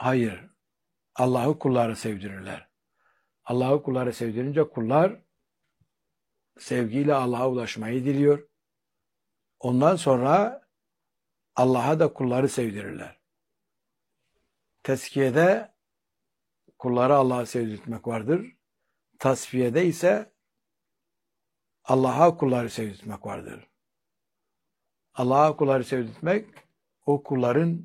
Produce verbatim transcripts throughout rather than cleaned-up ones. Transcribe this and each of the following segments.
Hayır. Allah'ı kulları sevdirirler. Allah'ı kulları sevdirince kullar sevgiyle Allah'a ulaşmayı diliyor. Ondan sonra Allah'a da kulları sevdirirler. Tezkiyede kulları Allah'a sevdirtmek vardır. Tasfiyede ise Allah'a kulları sevdirtmek vardır. Allah'a kulları sevdirtmek, o kulların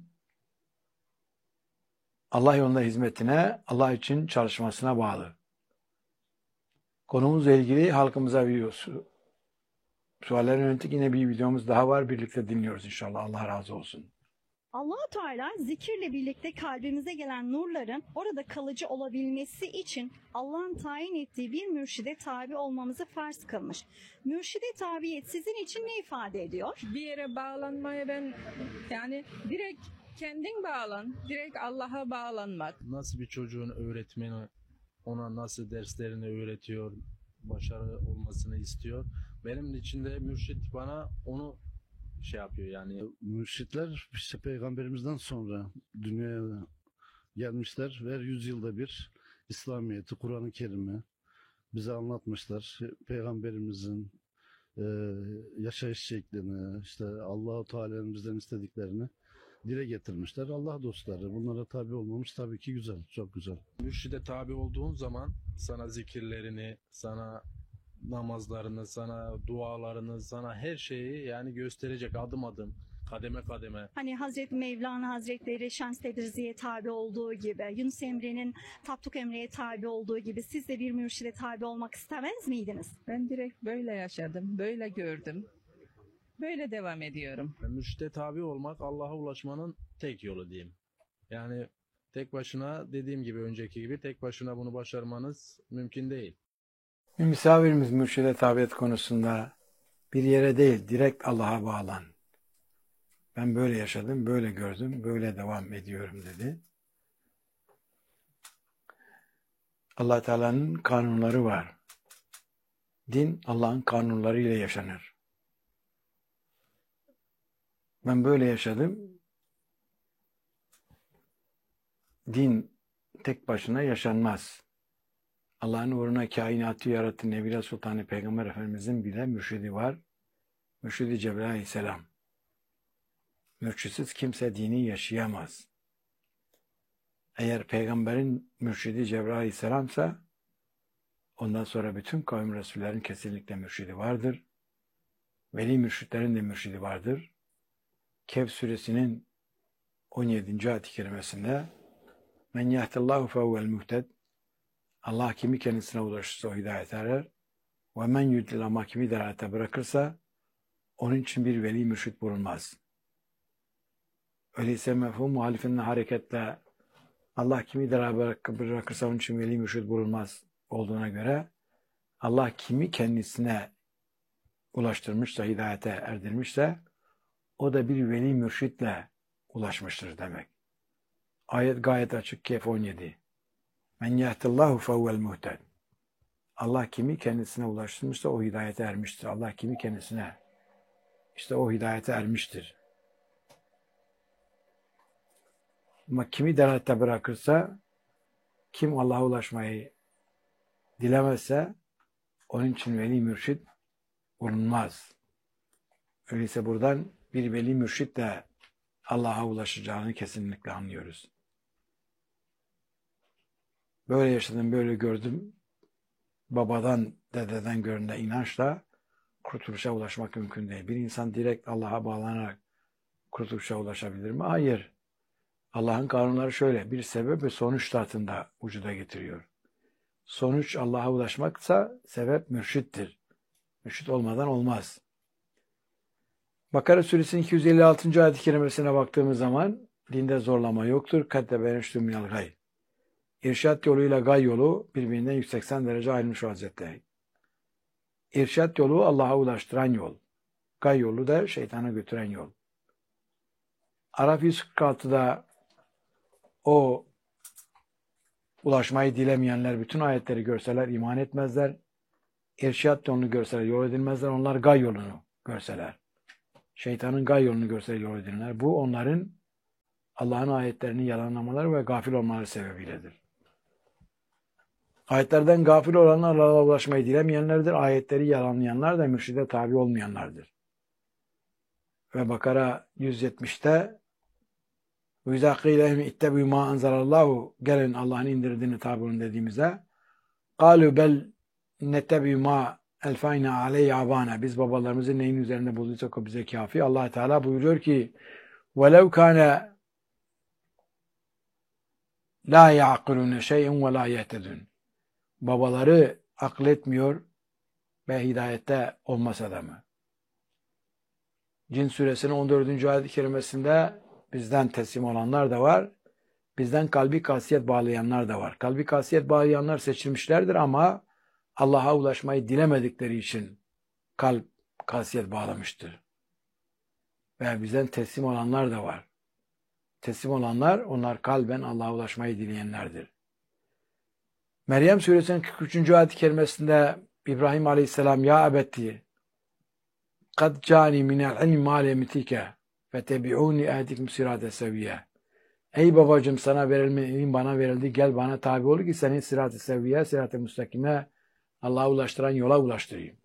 Allah yolunda hizmetine, Allah için çalışmasına bağlı. Konumuzla ilgili halkımıza bir suallerine yönelik yine bir videomuz daha var. Birlikte dinliyoruz inşallah. Allah razı olsun. Allah-u Teala zikirle birlikte kalbimize gelen nurların orada kalıcı olabilmesi için Allah'ın tayin ettiği bir mürşide tabi olmamızı farz kılmış. Mürşide tabiyet sizin için ne ifade ediyor? Bir yere bağlanmaya ben yani direkt kendin bağlan, direkt Allah'a bağlanmak. Nasıl bir çocuğun öğretmeni ona nasıl derslerini öğretiyor, başarılı olmasını istiyor. Benim için de mürşit bana onu şey yapıyor yani. Mürşitler işte peygamberimizden sonra dünyaya gelmişler ve yüzyılda bir İslamiyet'i, Kur'an-ı Kerim'i bize anlatmışlar. Peygamberimizin e, yaşayış şeklini, işte Allah-u Teala'nın bizden istediklerini dile getirmişler. Allah dostları. Bunlara tabi olmamız tabii ki güzel, çok güzel. Mürşide tabi olduğun zaman sana zikirlerini, sana namazlarını, sana dualarını, sana her şeyi yani gösterecek adım adım, kademe kademe. Hani Hazreti Mevlana Hazretleri Şems Tebrizî'ye tabi olduğu gibi, Yunus Emre'nin Tapduk Emre'ye tabi olduğu gibi siz de bir mürşide tabi olmak istemez miydiniz? Ben direkt böyle yaşadım, böyle gördüm. Böyle devam ediyorum. Mürşide tabi olmak Allah'a ulaşmanın tek yolu diyeyim. Yani tek başına dediğim gibi önceki gibi tek başına bunu başarmanız mümkün değil. Bir misafirimiz mürşide tabiyet konusunda bir yere değil, direkt Allah'a bağlan. Ben böyle yaşadım, böyle gördüm, böyle devam ediyorum dedi. Allah Teala'nın kanunları var. Din Allah'ın kanunlarıyla yaşanır. Ben böyle yaşadım. Din tek başına yaşanmaz. Allah'ın uğruna kainatı yarattı Nebiler Sultanı Peygamber Efendimizin bile mürşidi var. Mürşidi Cebrail Aleyhisselam. Mürşitsiz kimse dini yaşayamaz. Eğer peygamberin mürşidi Cebrail Aleyhisselam'sa ondan sonra bütün kavim Resullerin kesinlikle mürşidi vardır. Veli mürşitlerin de mürşidi vardır. Kehf suresinin on yedinci ayet-i kerimesinde men yahdillahu fehuvel muhted, Allah kimi kendisine ulaşırsa o hidayet erer. Ve men yudlil, ama kimi delalete bırakırsa onun için bir veli mürşit bulunmaz. Öyleyse mefhum muhalifinin hareketle Allah kimi delalete bırakırsa onun için veli mürşit bulunmaz olduğuna göre Allah kimi kendisine ulaştırmışsa, hidayete erdirmişse o da bir veli mürşitle ulaşmıştır demek. Ayet gayet açık. Kehf on yedi. Men yahdillahu fehuvel muhted. Allah kimi kendisine ulaştırmışsa o hidayete ermiştir. Allah kimi kendisine işte o hidayete ermiştir. Ama kimi delalette bırakırsa, kim Allah'a ulaşmayı dilemezse onun için veli mürşit bulunmaz. Öyleyse buradan bir veli mürşit de Allah'a ulaşacağını kesinlikle anlıyoruz. Böyle yaşadım, böyle gördüm. Babadan, dededen görünen inançla kurtuluşa ulaşmak mümkün değil. Bir insan direkt Allah'a bağlanarak kurtuluşa ulaşabilir mi? Hayır. Allah'ın kanunları şöyle, bir sebep ve sonuç tahtında vücuda getiriyor. Sonuç Allah'a ulaşmaksa sebep mürşittir. Mürşit olmadan olmaz. Bakara suresinin iki yüz elli altıncı ayet-i kerimesine baktığımız zaman dinde zorlama yoktur. Kadde beniştüm minel gay. İrşat yoluyla gay yolu birbirinden yüz seksen derece ayrılmış vaziyette. İrşat yolu Allah'a ulaştıran yol. Gay yolu da şeytana götüren yol. Araf yüz kırk altıda o ulaşmayı dilemeyenler bütün ayetleri görseler iman etmezler. İrşat yolunu görseler yol edilmezler. Onlar gay yolunu görseler. Şeytanın gay yolunu görseler yol edilirler. Bu onların Allah'ın ayetlerini yalanlamaları ve gafil olmaları sebebiyledir. Ayetlerden gafil olanlar Allah'a ulaşmayı dilemeyenlerdir. Ayetleri yalanlayanlar da mürşide tabi olmayanlardır. Ve Bakara yüz yetmişte وَاِذَا قِيلَ اَهْمِ اِتَّبِي مَا اَنْزَلَ اللّٰهُ Gelin Allah'ın indirdiğini tabi olun dediğimizde قَالُوا بَلْ نَتَّبِي مَا اَلْفَيْنَا عَلَيْهِ عَبَانَ Biz babalarımızın neyin üzerinde bulduysak o bize kafi. Allah Teala buyuruyor ki وَلَوْ كَانَ لَا يَعْقِلُونَ شَيْءٍ وَلَا يَهْتَدُونَ Babaları akıl etmiyor ve hidayette olmasa da mı? Cin suresinin on dördüncü ayet-i kerimesinde bizden teslim olanlar da var. Bizden kalbi kasiyet bağlayanlar da var. Kalbi kasiyet bağlayanlar seçilmişlerdir ama Allah'a ulaşmayı dilemedikleri için kalp kasiyet bağlamıştır. Ve bizden teslim olanlar da var. Teslim olanlar, onlar kalben Allah'a ulaşmayı dileyenlerdir. Meryem suresinin kırk üçüncü ayet-i kerimesinde İbrahim aleyhisselam ya ebeti kad cani minel ilmi ma lemitike fetebi'uni ehdikum sirate seviye. Ey babacığım sana verilmeyen ilim bana verildi. Gel bana tabi ol ki seni sirat-ı seviye, sirat-ı müstakime Allah'a ulaştıran yola ulaştırayım.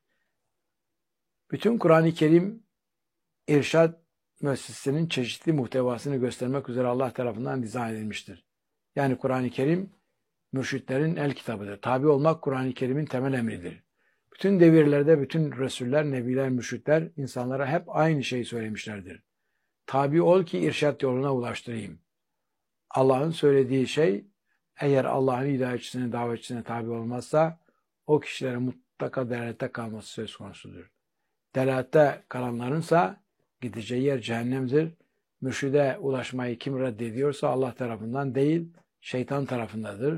Bütün Kur'an-ı Kerim irşad müessesesinin çeşitli muhtevasını göstermek üzere Allah tarafından dizayn edilmiştir. Yani Kur'an-ı Kerim mürşitlerin el kitabıdır. Tabi olmak Kur'an-ı Kerim'in temel emridir. Bütün devirlerde bütün Resuller, Nebiler, mürşitler insanlara hep aynı şeyi söylemişlerdir. Tabi ol ki irşad yoluna ulaştırayım. Allah'ın söylediği şey eğer Allah'ın hidayetçisine, davetçisine tabi olmazsa o kişilere mutlaka delalette kalması söz konusudur. Delalette kalanlarınsa gideceği yer cehennemdir. Mürşide ulaşmayı kim reddediyorsa Allah tarafından değil, şeytan tarafındadır.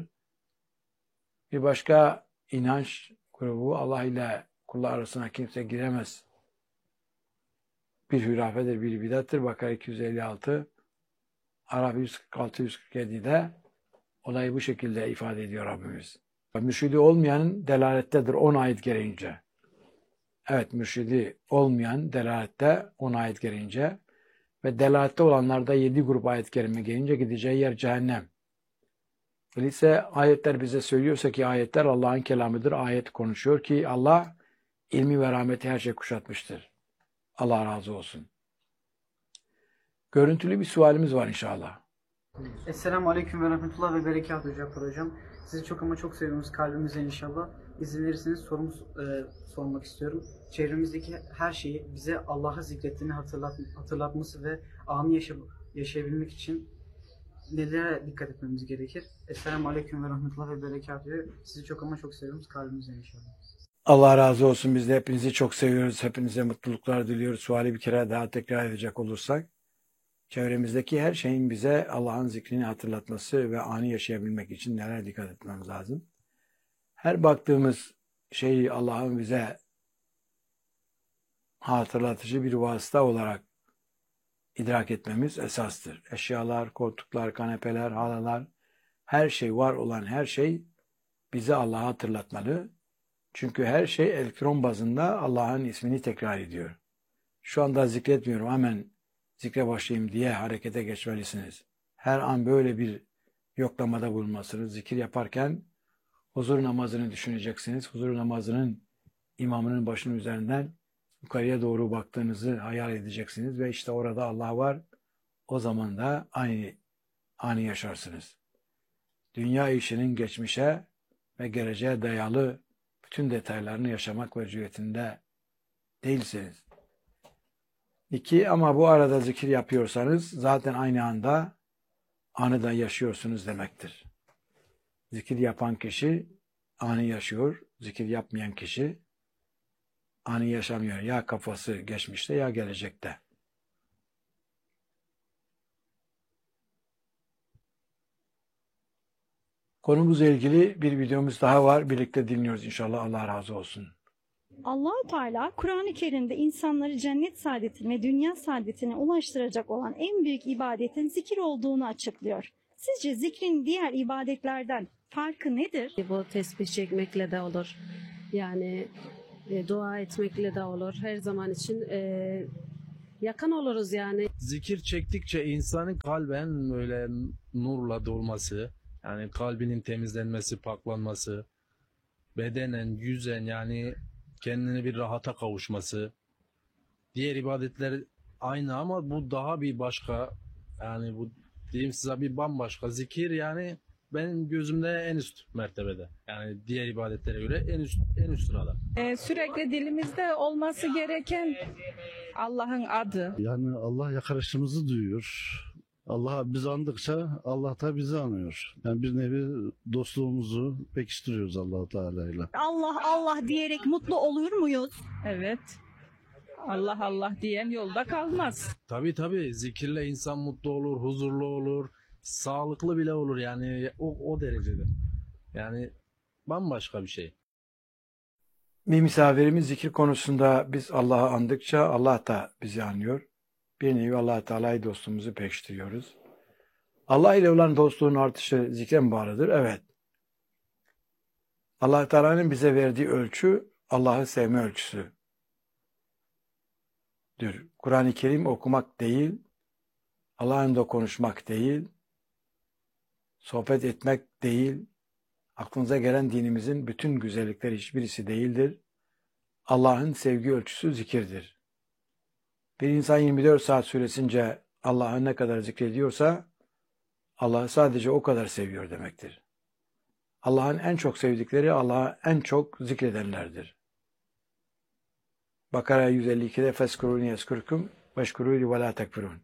Bir başka inanç grubu Allah ile kullar arasına kimse giremez. Bir hürafedir, bir bidattır. Bakara iki yüz elli altı, Araf yüz kırk altı yüz kırk yedi'de olayı bu şekilde ifade ediyor Rabbimiz. Mürşidi olmayanın delalettedir on ayet gereğince. Evet, mürşidi olmayan delalette on ayet gereğince ve delalette olanlarda yedi grup ayet kerime gelince gideceği yer cehennem. Öyleyse ayetler bize söylüyorsa ki ayetler Allah'ın kelamıdır. Ayet konuşuyor ki Allah ilmi ve rahmeti her şey kuşatmıştır. Allah razı olsun. Görüntülü bir sualimiz var inşallah. Esselamu Aleyküm ve Rahmetullah ve Berekatuhu Cappar Hocam. Sizi çok ama çok seviyoruz kalbimizden inşallah. İzin verirseniz sorumu e, sormak istiyorum. Çevremizdeki her şeyi bize Allah'ı zikrettiğini hatırlat, hatırlatması ve anı yaşa, yaşayabilmek için nelere dikkat etmemiz gerekir? Esselamu Aleyküm ve Rahmetullah ve Berekatuhu. Sizi çok ama çok seviyoruz kalbimizden inşallah. Allah razı olsun. Biz de hepinizi çok seviyoruz. Hepinize mutluluklar diliyoruz. Suali bir kere daha tekrar edecek olursak. Çevremizdeki her şeyin bize Allah'ın zikrini hatırlatması ve anı yaşayabilmek için nelere dikkat etmemiz lazım. Her baktığımız şeyi Allah'ın bize hatırlatıcı bir vasıta olarak idrak etmemiz esastır. Eşyalar, koltuklar, kanepeler, halılar, her şey, var olan her şey bize Allah'ı hatırlatmalı. Çünkü her şey elektron bazında Allah'ın ismini tekrar ediyor. Şu anda zikretmiyorum, hemen zikre başlayayım diye harekete geçmelisiniz. Her an böyle bir yoklamada bulunmalısınız. Zikir yaparken huzur namazını düşüneceksiniz. Huzur namazının imamının başının üzerinden yukarıya doğru baktığınızı hayal edeceksiniz ve işte orada Allah var. O zaman da aynı anı yaşarsınız. Dünya işinin geçmişe ve geleceğe dayalı bütün detaylarını yaşamak ve cüretinde değilsiniz. İki, ama bu arada zikir yapıyorsanız zaten aynı anda anı da yaşıyorsunuz demektir. Zikir yapan kişi anı yaşıyor, zikir yapmayan kişi anı yaşamıyor. Ya kafası geçmişte ya gelecekte. Konumuzla ilgili bir videomuz daha var. Birlikte dinliyoruz inşallah. Allah razı olsun. Allah-u Teala Kur'an-ı Kerim'de insanları cennet saadetine ve dünya saadetine ulaştıracak olan en büyük ibadetin zikir olduğunu açıklıyor. Sizce zikrin diğer ibadetlerden farkı nedir? Bu tesbih çekmekle de olur. Yani e, dua etmekle de olur. Her zaman için e, Yakın oluruz yani. Zikir çektikçe insanın kalben böyle nurla dolması, yani kalbinin temizlenmesi, paklanması, bedenen, yüzen yani kendini bir rahata kavuşması. Diğer ibadetler aynı ama bu daha bir başka, yani bu diyeyim size bir bambaşka. Zikir yani benim gözümde en üst mertebede. Yani diğer ibadetlere göre en üst en üst sırada. Ee, sürekli dilimizde olması gereken Allah'ın adı. Yani Allah yakarışımızı duyuyor. Allah biz andıkça Allah da bizi anıyor. Yani bir nevi dostluğumuzu pekiştiriyoruz Allah Teala'yla. Allah Allah diyerek mutlu olur muyuz? Evet. Allah Allah diyen yolda kalmaz. Tabii tabii zikirle insan mutlu olur, huzurlu olur, sağlıklı bile olur yani o, o derecede. Yani bambaşka bir şey. Bir misafirimiz zikir konusunda biz Allah'ı andıkça Allah da bizi anıyor. Bir nevi Allah Teala'yı dostluğumuzu pekiştiriyoruz. Allah ile olan dostluğun artışı zikre mi bağlıdır? Evet. Allah Teala'nın bize verdiği ölçü Allah'ı sevme ölçüsü. Kur'an-ı Kerim okumak değil, Allah'ın da konuşmak değil, sohbet etmek değil, aklınıza gelen dinimizin bütün güzellikleri hiçbirisi değildir. Allah'ın sevgi ölçüsü zikirdir. Bir insan yirmi dört saat süresince Allah'ı ne kadar zikrediyorsa, Allah'ı sadece o kadar seviyor demektir. Allah'ın en çok sevdikleri Allah'ı en çok zikredenlerdir. Bakara yüz elli ikide feskuruni yeskurkum veşkuruni ve la tekfurun.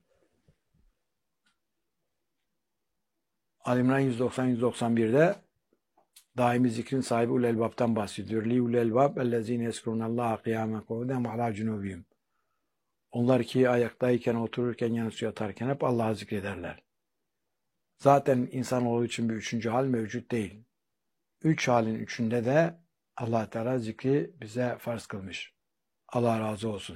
Ali-İmran yüz doksan yüz doksan birde daimi zikrin sahibi ul elbab'tan bahsediyor. Li ul elbab ellezine yeskurunallaha kıyamen kuvveden ve ala cunubihim. Onlar ki ayaktayken, otururken, yanısı yatarken hep Allah'ı zikrederler. Zaten insanoğlu için bir üçüncü hal mevcut değil. Üç halin üçünde de Allah Teala zikri bize farz kılmış. Allah razı olsun.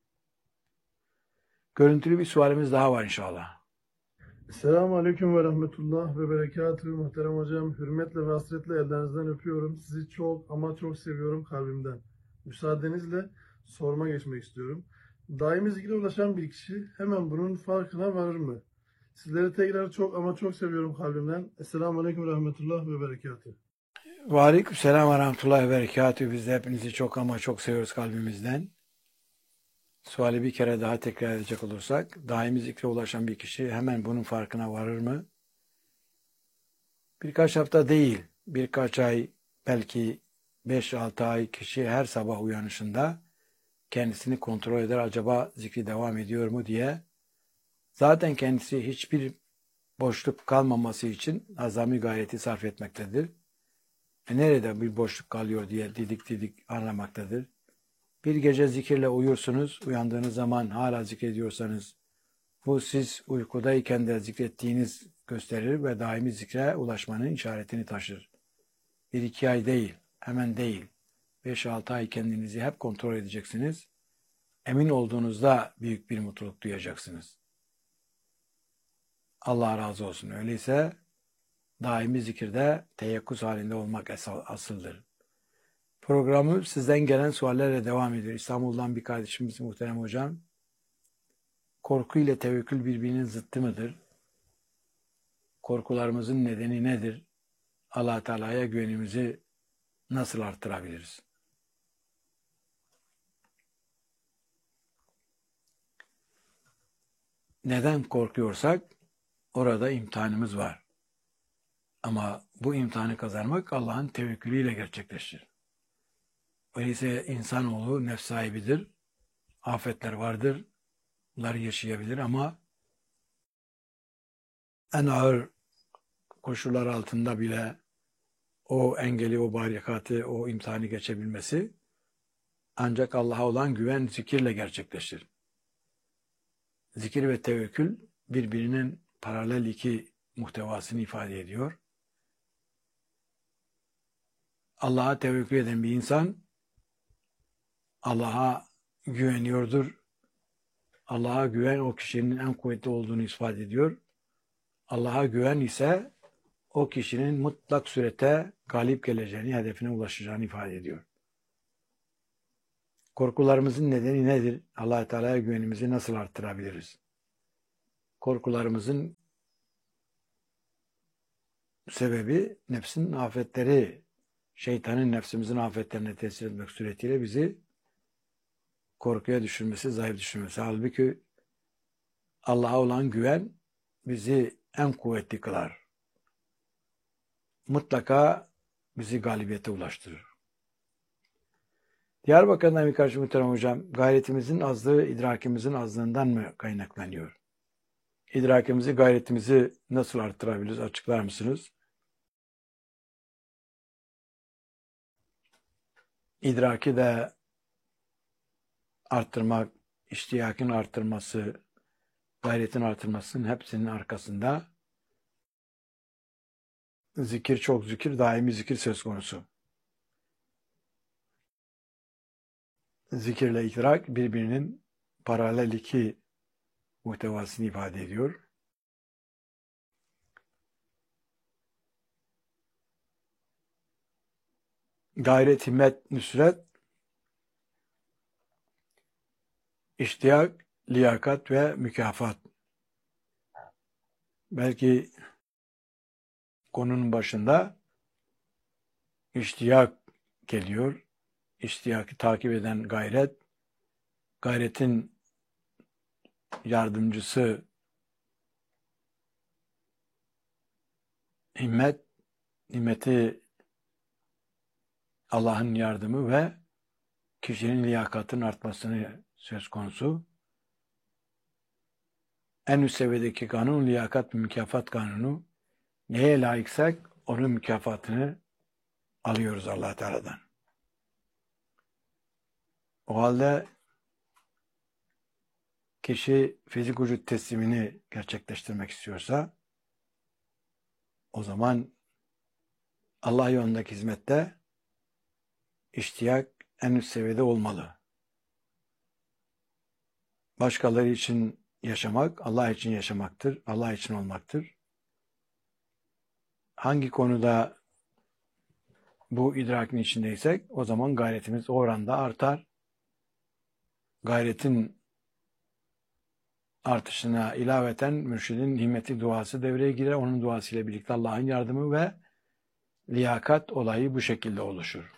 Görüntülü bir sualimiz daha var inşallah. Selamun Aleyküm ve Rahmetullah ve Berekatühü. Muhterem hocam, hürmetle ve hasretle ellerinizden öpüyorum. Sizi çok ama çok seviyorum kalbimden. Müsaadenizle sorma geçmek istiyorum. Daimi zikre ulaşan bir kişi hemen bunun farkına varır mı? Sizleri tekrar çok ama çok seviyorum kalbimden. Esselamu Aleyküm ve Rahmetullah ve Berekatühü. Ve aleykümselam ve rahmetullahi ve berekatühü. Biz de hepinizi çok ama çok seviyoruz kalbimizden. Suali bir kere daha tekrar edecek olursak, daimi zikre ulaşan bir kişi hemen bunun farkına varır mı? Birkaç hafta değil, birkaç ay, belki beş altı ay kişi her sabah uyanışında kendisini kontrol eder, acaba zikri devam ediyor mu diye. Zaten kendisi hiçbir boşluk kalmaması için azami gayreti sarf etmektedir. E nerede bir boşluk kalıyor diye didik didik aramaktadır. Bir gece zikirle uyursunuz, uyandığınız zaman hala zikrediyorsanız, bu siz uykudayken de zikrettiğiniz gösterir ve daimi zikre ulaşmanın işaretini taşır. Bir iki ay değil, hemen değil, beş altı ay kendinizi hep kontrol edeceksiniz. Emin olduğunuzda büyük bir mutluluk duyacaksınız. Allah razı olsun. Öyleyse daimi zikirde teyakkuz halinde olmak asıldır. Programı sizden gelen suallerle devam ediyor. İstanbul'dan bir kardeşimiz muhterem hocam. Korku ile tevekkül birbirinin zıttı mıdır? Korkularımızın nedeni nedir? Allah Teala'ya güvenimizi nasıl arttırabiliriz? Neden korkuyorsak orada imtihanımız var. Ama bu imtihanı kazanmak Allah'ın tevekkülüyle gerçekleşir. Öyleyse insanoğlu nefs sahibidir. Afetler vardır. Bunları yaşayabilir ama en ağır koşullar altında bile o engeli, o barikatı, o imtihanı geçebilmesi ancak Allah'a olan güven zikirle gerçekleşir. Zikir ve tevekkül birbirinin paralel iki muhtevasını ifade ediyor. Allah'a tevekkül eden bir insan Allah'a güveniyordur. Allah'a güven o kişinin en kuvvetli olduğunu ifade ediyor. Allah'a güven ise o kişinin mutlak surete galip geleceğini, hedefine ulaşacağını ifade ediyor. Korkularımızın nedeni nedir? Allah-u Teala'ya güvenimizi nasıl arttırabiliriz? Korkularımızın sebebi nefsin afetleri, şeytanın nefsimizin afetlerine tesir etmek suretiyle bizi korkuya düşürmesi, zayıf düşürmesi. Halbuki Allah'a olan güven bizi en kuvvetli kılar. Mutlaka bizi galibiyete ulaştırır. Diyarbakır'dan bir karşı muhterem hocam, gayretimizin azlığı idrakimizin azlığından mı kaynaklanıyor? İdrakimizi, gayretimizi nasıl arttırabiliriz? Açıklar mısınız? İdraki de arttırmak, iştiyakın arttırması, gayretin arttırmasının hepsinin arkasında zikir, çok zikir, daimi zikir söz konusu. Zikirle idrak birbirinin paralel iki muhtevasını ifade ediyor. Gayret, himmet, nüsret, iştiyak, liyakat ve mükafat. Belki konunun başında iştiyak geliyor. İştiyakı takip eden gayret, gayretin yardımcısı himmet, himmeti Allah'ın yardımı ve kişinin liyakatının artmasını söz konusu. En üst seviyedeki kanun liyakat ve mükafat kanunu. Neye layıksak onun mükafatını alıyoruz Allah Teala'dan. O halde kişi fizik vücut teslimini gerçekleştirmek istiyorsa o zaman Allah yolundaki hizmette iştiyak en üst seviyede olmalı. Başkaları için yaşamak, Allah için yaşamaktır, Allah için olmaktır. Hangi konuda bu idrakin içindeysek o zaman gayretimiz o oranda artar. Gayretin artışına ilaveten mürşidin himmeti duası devreye girer. Onun duasıyla birlikte Allah'ın yardımı ve liyakat olayı bu şekilde oluşur.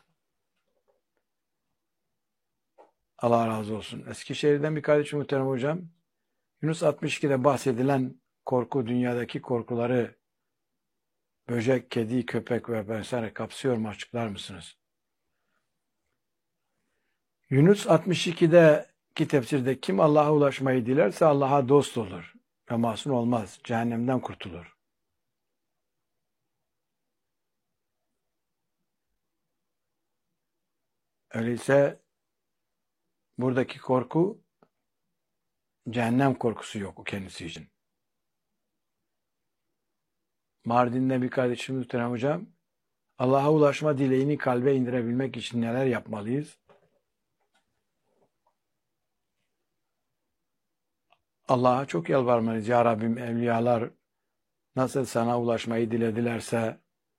Allah razı olsun. Eskişehir'den bir kardeşim muhterem hocam. Yunus altmış ikide bahsedilen korku dünyadaki korkuları böcek, kedi, köpek ve vesaire kapsıyor mu? Açıklar mısınız? Yunus altmış ikideki tefsirde kim Allah'a ulaşmayı dilerse Allah'a dost olur ve masum olmaz. Cehennemden kurtulur. Öyleyse buradaki korku cehennem korkusu yok o kendisi için. Mardin'de bir kardeşim muhterem hocam, Allah'a ulaşma dileğini kalbe indirebilmek için neler yapmalıyız? Allah'a çok yalvarmalıyız. Ya Rabbim, evliyalar nasıl sana ulaşmayı diledilerse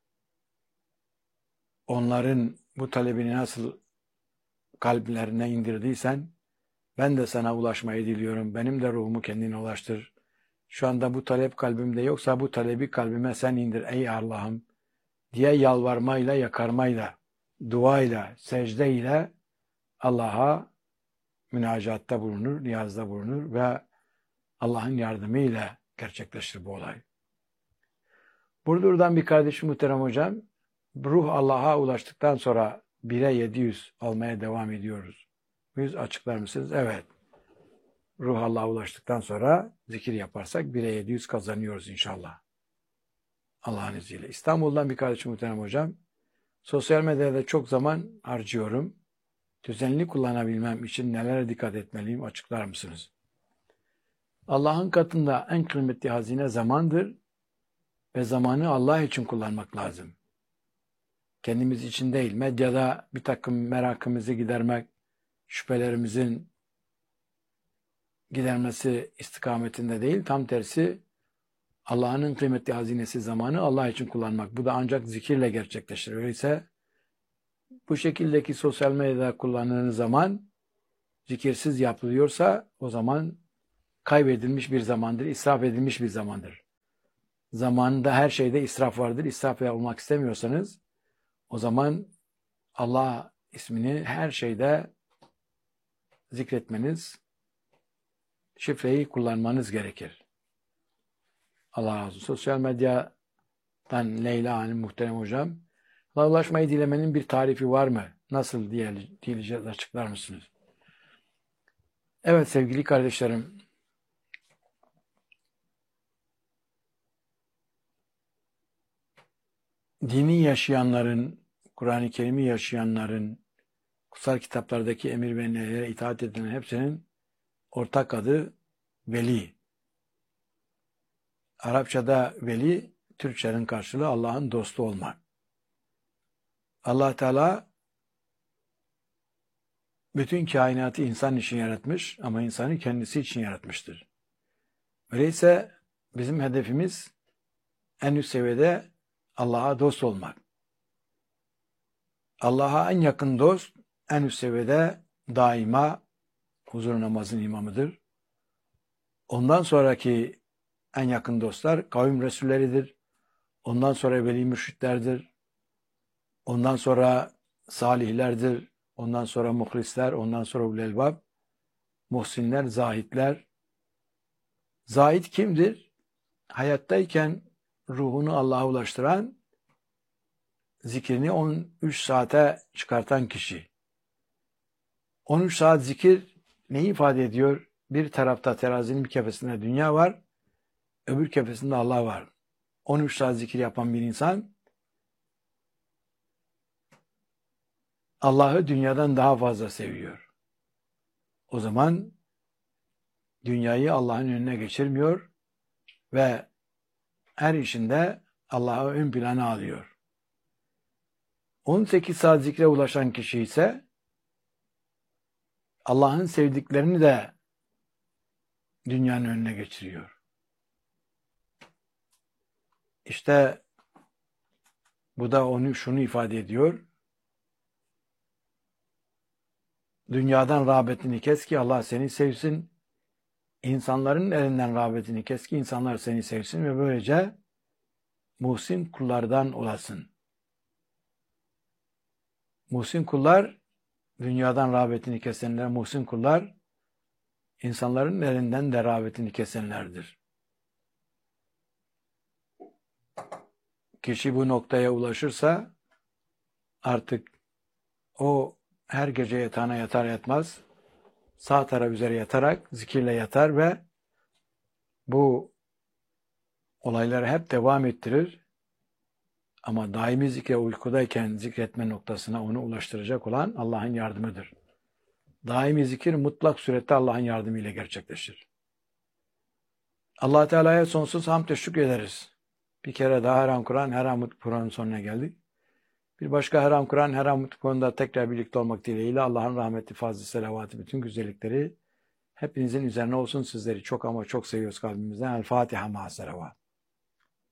onların bu talebini nasıl kalplerine indirdiysen ben de sana ulaşmayı diliyorum. Benim de ruhumu kendine ulaştır. Şu anda bu talep kalbimde yoksa bu talebi kalbime sen indir ey Allah'ım diye yalvarmayla, yakarmayla, duayla, secdeyle Allah'a münacatta bulunur, niyazda bulunur ve Allah'ın yardımıyla gerçekleşir bu olay. Burdur'dan bir kardeşim muhterem hocam, ruh Allah'a ulaştıktan sonra bire yedi yüz almaya devam ediyoruz. Yüz açıklar mısınız? Evet. Ruh Allah'a ulaştıktan sonra zikir yaparsak bire yedi yüz kazanıyoruz inşallah. Allah'ın izniyle. İstanbul'dan bir kardeşim muhterem hocam. Sosyal medyada çok zaman harcıyorum. Düzenli kullanabilmem için nelere dikkat etmeliyim? Açıklar mısınız? Allah'ın katında en kıymetli hazine zamandır ve zamanı Allah için kullanmak lazım. Kendimiz için değil, medyada bir takım merakımızı gidermek, şüphelerimizin gidermesi istikametinde değil, tam tersi Allah'ın kıymetli hazinesi zamanı Allah için kullanmak. Bu da ancak zikirle gerçekleşir. Öyleyse bu şekildeki sosyal medyada kullanılan zaman zikirsiz yapılıyorsa o zaman kaybedilmiş bir zamandır, israf edilmiş bir zamandır. Zamanında her şeyde israf vardır. İsraf olmak istemiyorsanız o zaman Allah ismini her şeyde zikretmeniz, şifreyi kullanmanız gerekir. Allah razı olsun. Sosyal medyadan Leyla Hanım, muhterem hocam. Allah'a ulaşmayı dilemenin bir tarifi var mı? Nasıl diye, diyeceğiz, açıklar mısınız? Evet sevgili kardeşlerim. Dini yaşayanların, Kur'an-ı Kerim'i yaşayanların, kutsal kitaplardaki emir ve nehlere itaat edenlerin hepsinin ortak adı veli. Arapçada veli, Türkçenin karşılığı Allah'ın dostu olmak. Allah Teala bütün kainatı insan için yaratmış ama insanı kendisi için yaratmıştır. Öyleyse bizim hedefimiz en üst seviyede Allah'a dost olmak. Allah'a en yakın dost en üst seviyede daima huzur namazın imamıdır. Ondan sonraki en yakın dostlar kavim resulleridir. Ondan sonra veli mürşitlerdir. Ondan sonra salihlerdir. Ondan sonra muhlisler, ondan sonra ulelbab, muhsinler, zahitler. Zahit kimdir? Hayattayken ruhunu Allah'a ulaştıran, zikrini on üç saate çıkartan kişi. on üç saat zikir neyi ifade ediyor? Bir tarafta terazinin bir kefesinde dünya var, öbür kefesinde Allah var. on üç saat zikir yapan bir insan, Allah'ı dünyadan daha fazla seviyor. O zaman dünyayı Allah'ın önüne geçirmiyor ve her işinde Allah'ı ön plana alıyor. on sekiz saat zikre ulaşan kişi ise Allah'ın sevdiklerini de dünyanın önüne geçiriyor. İşte bu da onu şunu ifade ediyor. Dünyadan rağbetini kes ki Allah seni sevsin. İnsanların elinden rağbetini kes ki insanlar seni sevsin ve böylece muhsin kullardan olasın. Muhsin kullar, dünyadan rağbetini kesenler, muhsin kullar, insanların elinden de rağbetini kesenlerdir. Kişi bu noktaya ulaşırsa artık o her gece yatağına yatar yatmaz sağ taraf üzere yatarak zikirle yatar ve bu olayları hep devam ettirir. Ama daimi zikre uykudayken zikretme noktasına onu ulaştıracak olan Allah'ın yardımıdır. Daimi zikir mutlak surette Allah'ın yardımıyla gerçekleşir. Allah Teala'ya sonsuz hamd ve şükür ederiz. Bir kere daha Haram Kur'an, Haram Kur'an'ın sonuna geldik. Bir başka Haram Kur'an, Haram Kur'an'da tekrar birlikte olmak dileğiyle Allah'ın rahmeti, fazlı, selavatı, bütün güzellikleri hepinizin üzerine olsun. Sizleri çok ama çok seviyoruz kalbimizden. El Fatiha ma selavat.